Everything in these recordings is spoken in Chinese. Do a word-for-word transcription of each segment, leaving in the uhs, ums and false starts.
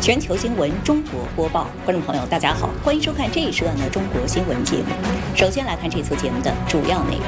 全球新闻中国播报，观众朋友大家好，欢迎收看这一时段的中国新闻节目。首先来看这次节目的主要内容。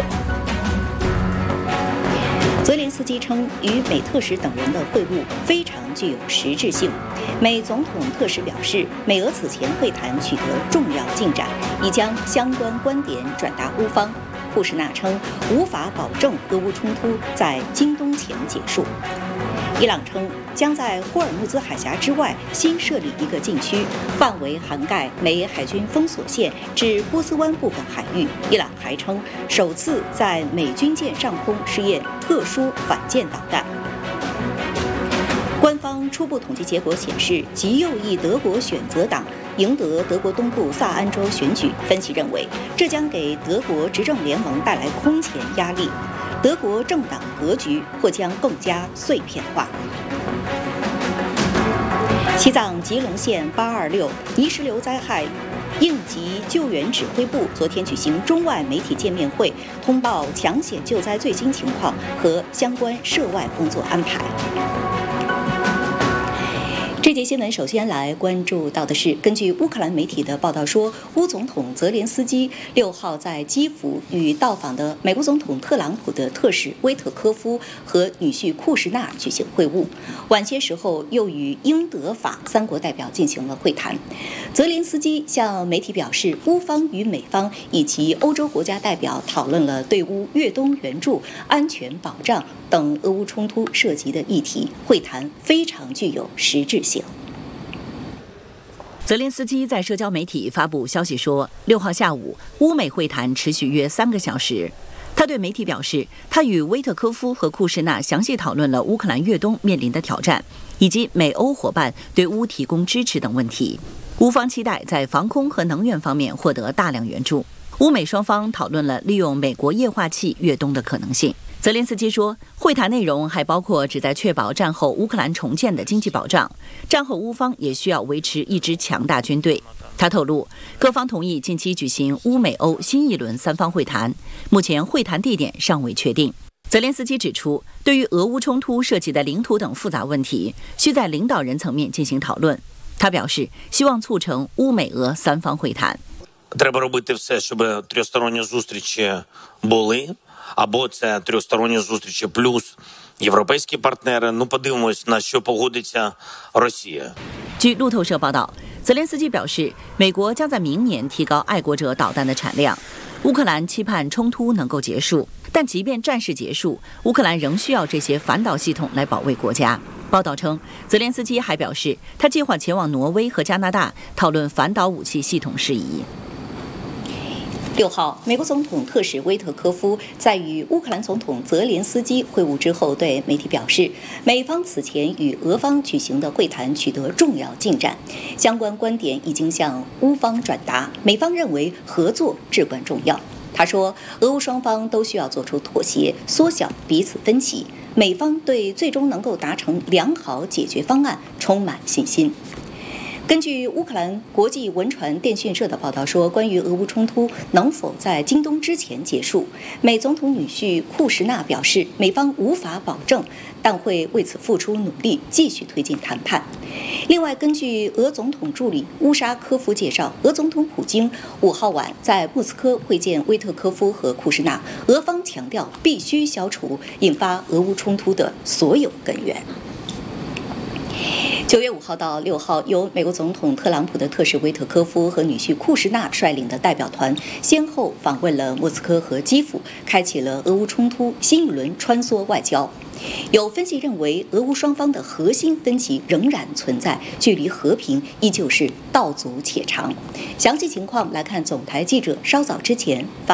泽连斯基称，与美特使等人的会晤非常具有实质性。美总统特使表示，美俄此前会谈取得重要进展，已将相关观点转达乌方。库什纳称，无法保证俄乌冲突在今冬前结束。伊朗称将在霍尔木兹海峡之外新设立一个禁区，范围涵盖美海军封锁线至波斯湾部分海域。伊朗还称首次在美军舰上空试验特殊反舰导弹。官方初步统计结果显示，极右翼德国选择党赢得德国东部萨安州选举。分析认为，这将给德国执政联盟带来空前压力。德国政党格局或将更加碎片化。西藏吉隆县八二六泥石流灾害应急救援指挥部昨天举行中外媒体见面会，通报抢险救灾最新情况和相关涉外工作安排。这节新闻首先来关注到的是，根据乌克兰媒体的报道说，乌总统泽连斯基六号在基辅与到访的美国总统特朗普的特使威特科夫和女婿库什纳举行会晤，晚些时候又与英德法三国代表进行了会谈。泽连斯基向媒体表示，乌方与美方以及欧洲国家代表讨论了对乌越冬援助、安全保障等俄乌冲突涉及的议题，会谈非常具有实质性。 泽连斯基在社交媒体发布消息说，六号下午，乌美会谈持续约三个小时。他对媒体表示，他与威特科夫和库什纳详细讨论了乌克兰越冬面临的挑战，以及美欧伙伴对乌提供支持等问题。乌方期待在防空和能源方面获得大量援助。乌美双方讨论了利用美国液化气越冬的可能性。泽连斯基说，会谈内容还包括旨在确保战后乌克兰重建的经济保障，战后乌方也需要维持一支强大军队。他透露，各方同意近期举行乌美欧新一轮三方会谈，目前会谈地点尚未确定。泽连斯基指出，对于俄乌冲突涉及的领土等复杂问题，需在领导人层面进行讨论。他表示，希望促成乌美俄三方会谈。 Треба робити все, щоб тристоронні зустрічі були, або це тристоронні зустрічі плюс європейські партнери. Ну, подивимось, на що погодиться Росія. 据路透社报道，泽连斯基表示，美国将在明年提高爱国者导弹的产量。乌克兰期盼冲突能够结束，但即便战事结束，乌克兰仍需要这些反导系统来保卫国家。报道称，泽连斯基还表示，他计划前往挪威和加拿大讨论反导武器系统事宜。 六号，美国总统特使威特科夫在与乌克兰总统泽连斯基会晤之后，对媒体表示，美方此前与俄方举行的会谈取得重要进展，相关观点已经向乌方转达，美方认为合作至关重要。他说，俄乌双方都需要做出妥协，缩小彼此分歧，美方对最终能够达成良好解决方案充满信心。根据乌克兰国际文传电讯社的报道说，关于俄乌冲突能否在今冬之前结束，美总统女婿库什纳表示，美方无法保证，但会为此付出努力，继续推进谈判。另外，根据俄总统助理乌沙科夫介绍，俄总统普京五号晚在莫斯科会见威特科夫和库什纳，俄方强调必须消除引发俄乌冲突的所有根源。九月五号到六号，由美国总统特朗普的特使威特科夫和女婿库什纳率领的代表团，先后访问了莫斯科和基辅，开启了俄乌冲突新一轮穿梭外交。有分析认为，俄乌双方的核心分歧仍然存在，距离和平依旧是道阻且长。详细情况来看，总台记者稍早之前发